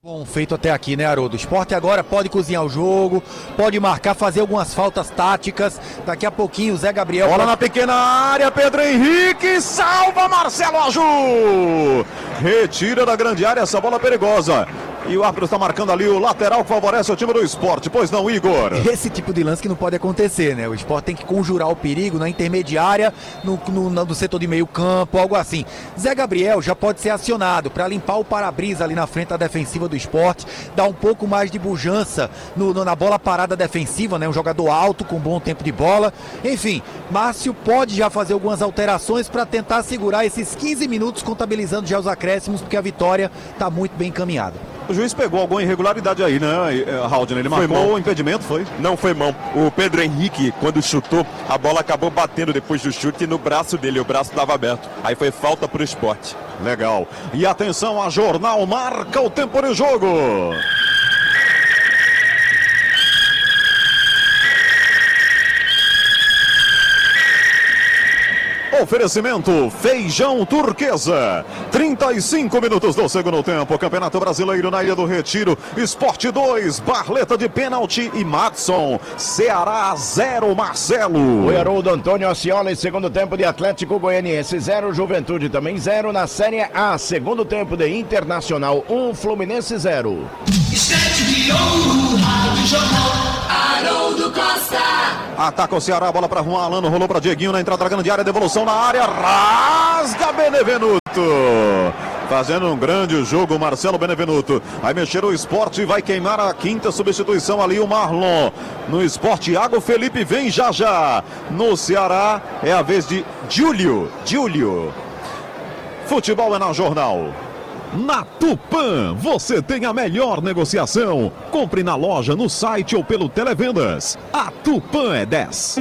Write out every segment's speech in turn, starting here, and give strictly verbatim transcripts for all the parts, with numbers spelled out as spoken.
Bom feito até aqui, né, Haroldo? O Sport agora pode cozinhar o jogo, pode marcar, fazer algumas faltas táticas. Daqui a pouquinho o Zé Gabriel... Bola na pequena área, Pedro Henrique, salva Marcelo Aju! Retira da grande área essa bola perigosa. E o árbitro está marcando ali o lateral que favorece o time do Sport. Pois não, Igor? Esse tipo de lance que não pode acontecer, né? O Sport tem que conjurar o perigo na intermediária, no, no, no setor de meio campo, algo assim. Zé Gabriel já pode ser acionado para limpar o para-brisa ali na frente da defensiva do Sport, dar um pouco mais de bujança no, no, na bola parada defensiva, né? Um jogador alto, com bom tempo de bola. Enfim, Márcio pode já fazer algumas alterações para tentar segurar esses quinze minutos, contabilizando já os acréscimos, porque a vitória está muito bem encaminhada. O juiz pegou alguma irregularidade aí, né, Haldner? Ele marcou o impedimento, foi? Não foi mão. O Pedro Henrique, quando chutou, a bola acabou batendo depois do chute no braço dele. O braço estava aberto. Aí foi falta para o Sport. Legal. E atenção, a Jornal marca o tempo de jogo. Oferecimento Feijão Turquesa. trinta e cinco minutos do segundo tempo. Campeonato Brasileiro na Ilha do Retiro. Sport dois, Barleta de pênalti e Madson. Ceará zero, Marcelo. Oi, Haroldo, Antônio Ascioli, segundo tempo de Atlético Goianiense zero, Juventude também zero na Série A. Segundo tempo de Internacional um, Fluminense zero. Estante de ouro, Rádio Jornal, Haroldo Costa. Ataca o Ceará, bola para Juan Alano, rolou para Dieguinho na entrada da grande área, devolução na área, rasga Benevenuto. Fazendo um grande jogo, Marcelo Benevenuto. Vai mexer o Sport e vai queimar a quinta substituição ali, o Marlon. No Sport, Iago Felipe vem já já. No Ceará é a vez de Júlio. Júlio. Futebol é na Jornal. Na Tupã, você tem a melhor negociação. Compre na loja, no site ou pelo Televendas. A Tupã é dez.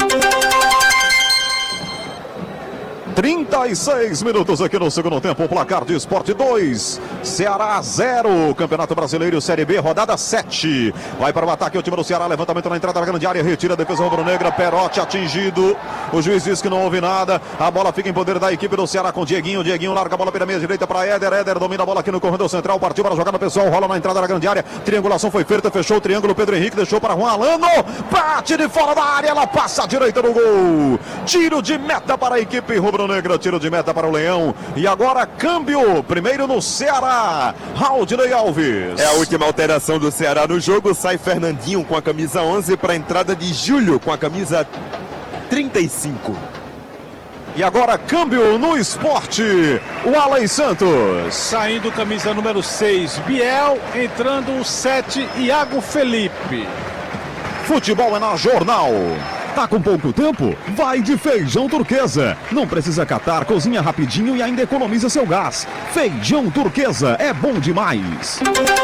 trinta e seis minutos aqui no segundo tempo, o placar de Sport dois, Ceará zero, Campeonato Brasileiro Série B, rodada sete. Vai para o ataque o time do Ceará, levantamento na entrada da grande área, retira a defesa rubro-negra, Perotti atingido, o juiz diz que não houve nada, a bola fica em poder da equipe do Ceará com Dieguinho, Dieguinho larga a bola pela meia direita para Éder, Éder domina a bola aqui no corredor central, partiu para a jogada pessoal, rola na entrada da grande área, triangulação foi feita, fechou o triângulo, Pedro Henrique deixou para Juan Alano, bate de fora da área, ela passa à direita do gol, tiro de meta para a equipe rubro-negra. Tiro de meta para o Leão. E agora câmbio. Primeiro no Ceará. Haldner Alves. É a última alteração do Ceará no jogo. Sai Fernandinho com a camisa onze para a entrada de Júlio com a camisa trinta e cinco. E agora câmbio no Sport. O Alan Santos. Saindo camisa número seis, Biel. Entrando o sete, Iago Felipe. Futebol é na Jornal. Tá com pouco tempo? Vai de Feijão Turquesa. Não precisa catar, cozinha rapidinho e ainda economiza seu gás. Feijão Turquesa é bom demais.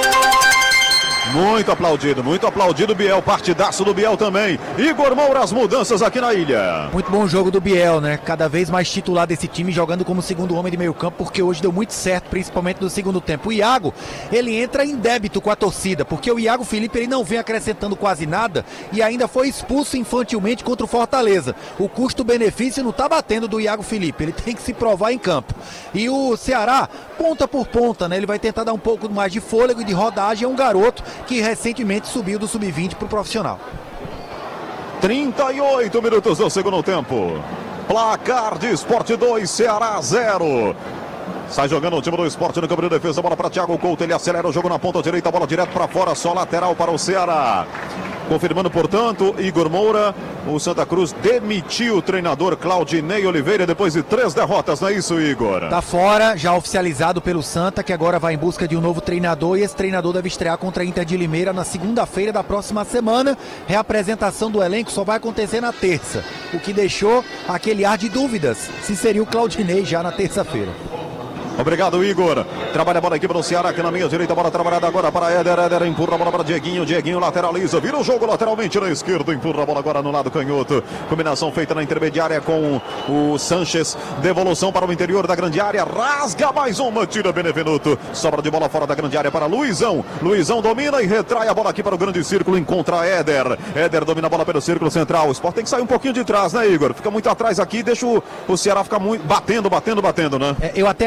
Muito aplaudido, muito aplaudido Biel, partidaço do Biel também. Igor Moura, as mudanças aqui na ilha. Muito bom jogo do Biel, né? Cada vez mais titular desse time, jogando como segundo homem de meio campo, porque hoje deu muito certo, principalmente no segundo tempo. O Iago, ele entra em débito com a torcida, porque o Iago Felipe, ele não vem acrescentando quase nada e ainda foi expulso infantilmente contra o Fortaleza. O custo-benefício não tá batendo do Iago Felipe, ele tem que se provar em campo. E o Ceará, ponta por ponta, né? Ele vai tentar dar um pouco mais de fôlego e de rodagem, é um garoto que recentemente subiu do sub vinte para o profissional. trinta e oito minutos do segundo tempo. Placar de Sport dois, Ceará zero. Sai jogando o time do Sport no campo de defesa. Bola para Thiago Couto. Ele acelera o jogo na ponta direita. Bola direto para fora. Só lateral para o Ceará. Confirmando, portanto, Igor Moura. O Santa Cruz demitiu o treinador Claudinei Oliveira depois de três derrotas, não é isso, Igor? Tá fora, já oficializado pelo Santa, que agora vai em busca de um novo treinador. E esse treinador deve estrear contra a Inter de Limeira na segunda-feira da próxima semana. Reapresentação do elenco só vai acontecer na terça. O que deixou aquele ar de dúvidas se seria o Claudinei já na terça-feira. Obrigado, Igor. Trabalha a bola aqui para o Ceará, aqui na minha direita. Bola trabalhada agora para Éder. Éder empurra a bola para Dieguinho. Dieguinho lateraliza. Vira o jogo lateralmente na esquerda. Empurra a bola agora no lado canhoto. Combinação feita na intermediária com o Sanches. Devolução para o interior da grande área. Rasga mais uma. Tira Benevenuto. Sobra de bola fora da grande área para Luizão. Luizão domina e retrai a bola aqui para o grande círculo. Encontra Éder. Éder domina a bola pelo círculo central. O Sport tem que sair um pouquinho de trás, né, Igor? Fica muito atrás aqui. Deixa o, o Ceará ficar muito batendo, batendo, batendo, né? É, eu até acho que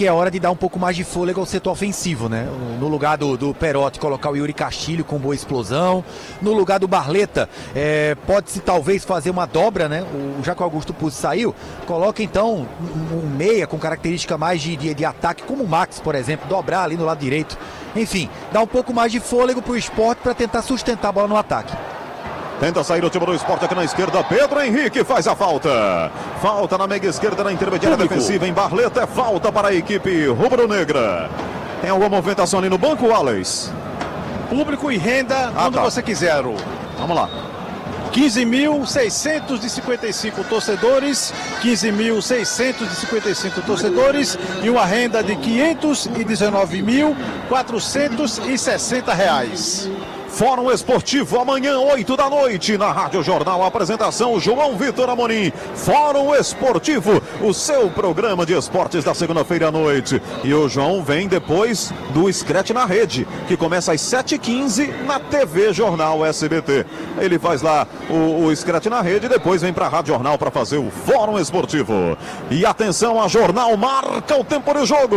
que é hora de dar um pouco mais de fôlego ao setor ofensivo, né? No lugar do, do Perotti, colocar o Yuri Castilho com boa explosão. No lugar do Barleta, é, pode-se talvez fazer uma dobra, né? O, já que o Augusto Puzzi saiu, coloca então um, um meia com característica mais de, de, de ataque, como o Max, por exemplo, dobrar ali no lado direito. Enfim, dá um pouco mais de fôlego pro Sport para tentar sustentar a bola no ataque. Tenta sair o time do Sport aqui na esquerda. Pedro Henrique faz a falta. Falta na mega esquerda, na intermediária Público. defensiva. Em Barleta é falta para a equipe rubro-negra. Tem alguma movimentação ali no banco, Wallace? Público e renda, ah, quando tá. você quiser. Vamos lá. quinze mil seiscentos e cinquenta e cinco torcedores, quinze mil seiscentos e cinquenta e cinco torcedores e uma renda de quinhentos e dezenove mil quatrocentos e sessenta reais. Fórum Esportivo, amanhã, oito da noite, na Rádio Jornal. Apresentação, João Vitor Amorim. Fórum Esportivo, o seu programa de esportes da segunda-feira à noite. E o João vem depois do Scratch na Rede, que começa às sete e quinze na T V Jornal S B T. Ele faz lá o, o Scratch na Rede e depois vem para a Rádio Jornal para fazer o Fórum Esportivo. E atenção, a Jornal marca o tempo de jogo.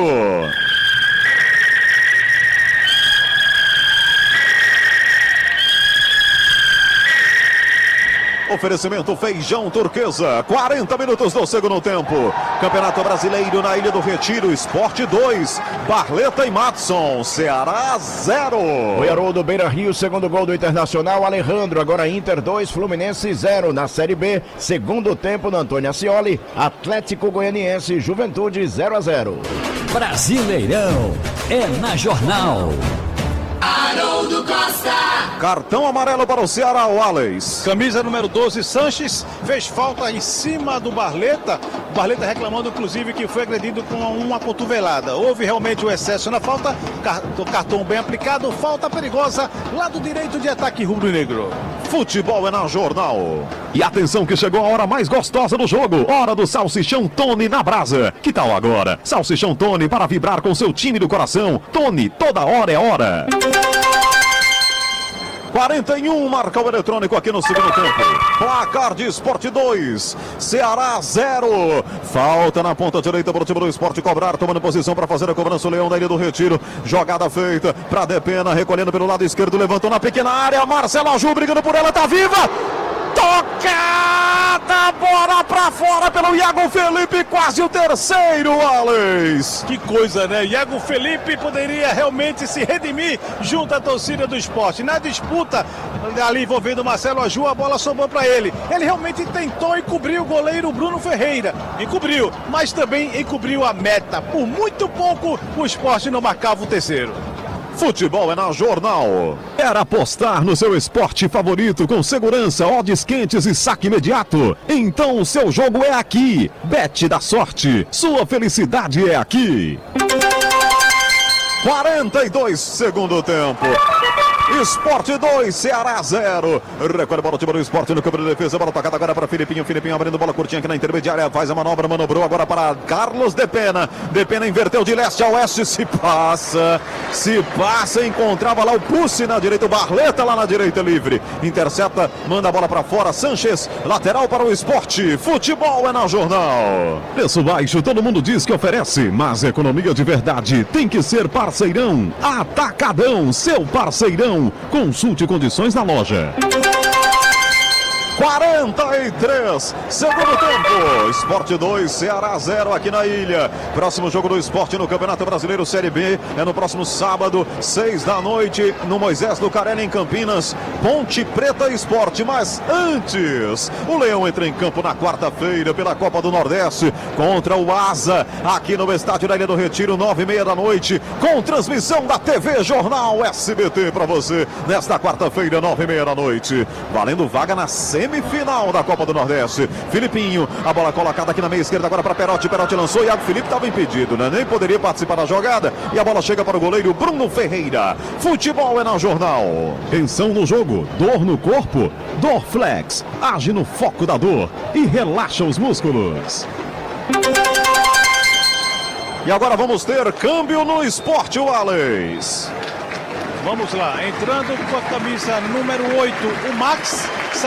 Oferecimento Feijão Turquesa, quarenta minutos do segundo tempo. Campeonato Brasileiro na Ilha do Retiro, Sport dois, Barleta e Matson, Ceará zero. Foi Haroldo Beira Rio, segundo gol do Internacional, Alejandro, agora Inter dois, Fluminense zero. Na Série B, segundo tempo no Antônio Ascioli, Atlético Goianiense, Juventude zero a zero. Brasileirão é na Jornal. Haroldo Costa. Cartão amarelo para o Ceará, Wallace. Camisa número doze, Sanches, fez falta em cima do Barleta. Barleta reclamando, inclusive, que foi agredido com uma cotovelada. Houve realmente o excesso na falta, cartão bem aplicado, falta perigosa, lado direito de ataque rubro-negro. Futebol é na Jornal. E atenção que chegou a hora mais gostosa do jogo. Hora do Salsichão Tony na brasa. Que tal agora? Salsichão Tony para vibrar com seu time do coração. Tony, toda hora é hora. quarenta e um, marca o eletrônico aqui no segundo tempo. Placar de Sport dois, Ceará zero. Falta na ponta direita para o time do Sport cobrar, tomando posição para fazer a cobrança o Leão da Ilha do Retiro. Jogada feita para Depena, recolhendo pelo lado esquerdo, levantou na pequena área. Marcelo Aju brigando por ela, tá viva. Tocada, bola pra fora pelo Iago Felipe, quase o terceiro, Wallace. Que coisa, né? Iago Felipe poderia realmente se redimir junto à torcida do Sport. Na disputa ali envolvendo o Marcelo Aju, a bola sobrou pra ele. Ele realmente tentou encobrir o goleiro Bruno Ferreira. Encobriu, mas também encobriu a meta. Por muito pouco, o Sport não marcava o terceiro. Futebol é na Jornal. Quer apostar no seu esporte favorito com segurança, odds quentes e saque imediato? Então o seu jogo é aqui. Bet da sorte. Sua felicidade é aqui. quarenta e dois, segundo tempo. Sport dois, Ceará zero. Recolhe a bola, o time do Sport no campo de defesa. Bola tocada agora para Filipinho. Filipinho abrindo bola curtinha aqui na intermediária. Faz a manobra, manobrou agora para Carlos Depena. Depena inverteu de leste a oeste. Se passa, se passa. Encontrava lá o Pussi na direita. O Barleta lá na direita livre. Intercepta, manda a bola para fora. Sanches, lateral para o Sport. Futebol é na Jornal. Preço baixo, todo mundo diz que oferece. Mas economia de verdade tem que ser parceirão. Atacadão, seu parceirão. Consulte condições na loja. quarenta e três, segundo tempo. Sport dois, Ceará zero aqui na ilha. Próximo jogo do Sport no Campeonato Brasileiro Série B é no próximo sábado, seis da noite, no Moisés Lucarelli, em Campinas. Ponte Preta Sport. Mas antes, o Leão entra em campo na quarta-feira pela Copa do Nordeste contra o Asa, aqui no estádio da Ilha do Retiro, nove e meia da noite, com transmissão da T V Jornal S B T para você nesta quarta-feira, nove e meia da noite. Valendo vaga na semifinal da Copa do Nordeste. Filipinho, a bola colocada aqui na meia esquerda agora para Perotti. Perotti lançou, Iago Felipe estava impedido, né? Nem poderia participar da jogada. E a bola chega para o goleiro Bruno Ferreira. Futebol é na Jornal. Tensão no jogo, dor no corpo. Dorflex, age no foco da dor e relaxa os músculos. E agora vamos ter câmbio no Sport, Wallace. Vamos lá, entrando com a camisa número oito, o Max.